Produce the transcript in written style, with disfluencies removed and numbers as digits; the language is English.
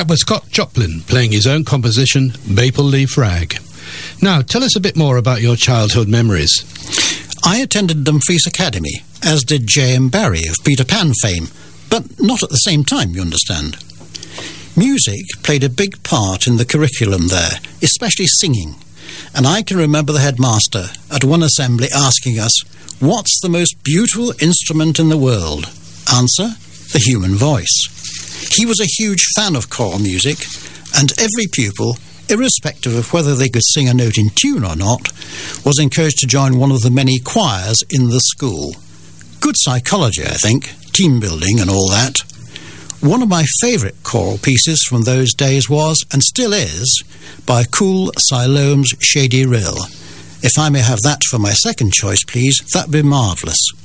That was Scott Joplin playing his own composition, Maple Leaf Rag. Now, tell us a bit more about your childhood memories. I attended Dumfries Academy, as did J.M. Barrie of Peter Pan fame, but not at the same time, you understand. Music played a big part in the curriculum there, especially singing, and I can remember the headmaster at one assembly asking us, "What's the most beautiful instrument in the world?" Answer, the human voice. He was a huge fan of choral music, and every pupil, irrespective of whether they could sing a note in tune or not, was encouraged to join one of the many choirs in the school. Good psychology, I think, team building and all that. One of my favourite choral pieces from those days was, and still is, by Cool Siloam's Shady Rill. If I may have that for my second choice, please, that'd be marvellous.